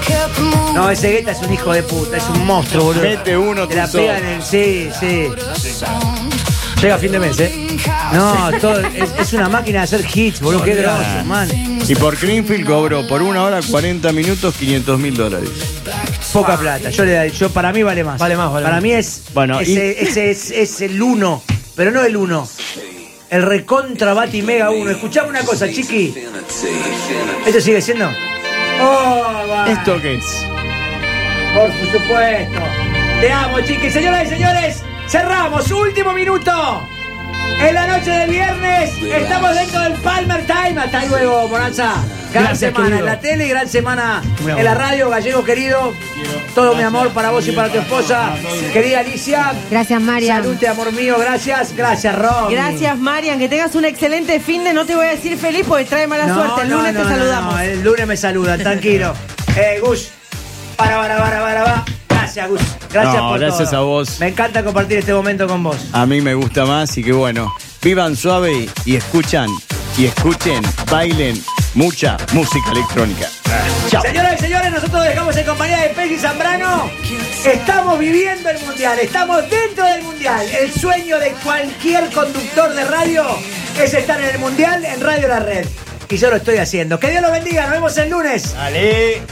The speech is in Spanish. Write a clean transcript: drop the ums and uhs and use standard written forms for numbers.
No, ese Guetta es un hijo de puta, es un monstruo, boludo. Mete uno, te la tú solo. pega en el... Sí. Llega a fin de mes, No, todo, es una máquina de hacer hits, boludo. Qué grosso, man. Y por Greenfield cobró por 1 hora 40 minutos $500.000. Poca plata. Para mí vale más. Vale más. Para mí es... Bueno, ese es el 1, pero no el 1. El recontra Bati Mega 1. Escuchame una cosa, chiqui. ¿Esto sigue siendo? ¿Esto qué es? Por supuesto. Te amo, chiqui. Señoras y señores, cerramos. Último minuto. En la noche del viernes estamos dentro del Palmer Time. Hasta luego, Bonanza. Gran Gracias, semana querido. en la tele, gran semana en la radio. Gallego querido, todo mi amor para vos y para tu esposa. Querida Alicia. Gracias, Marian. Salute, amor mío. Gracias, Romy. Gracias, Marian. Que tengas un excelente fin de. No te voy a decir feliz porque trae mala suerte. El lunes te saludamos. No, el lunes me saludan, tranquilo. Gus, para. Gracias, Gus. Gracias por gracias todo. a vos. Me encanta compartir este momento con vos. A mí me gusta más y que bueno, vivan suave y escuchen, bailen mucha música electrónica. Chao. Señoras y señores, nosotros dejamos en compañía de Peggy Zambrano. Estamos viviendo el Mundial, estamos dentro del Mundial. El sueño de cualquier conductor de radio es estar en el Mundial en Radio La Red. Y yo lo estoy haciendo. Que Dios los bendiga, nos vemos el lunes. Dale.